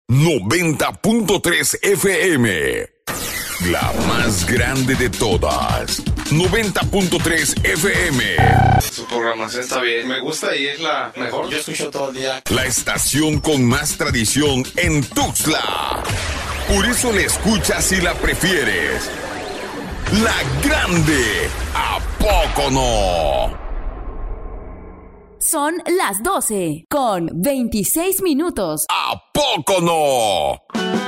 90.3 FM. La más grande de todas. 90.3 FM. Su programación está bien. Me gusta y es la mejor. Yo escucho todo el día. La estación con más tradición en Tuxtla. Por eso la escuchas y la prefieres. La grande. ¿A poco no? Son las 12 con 26 minutos. ¿A poco no?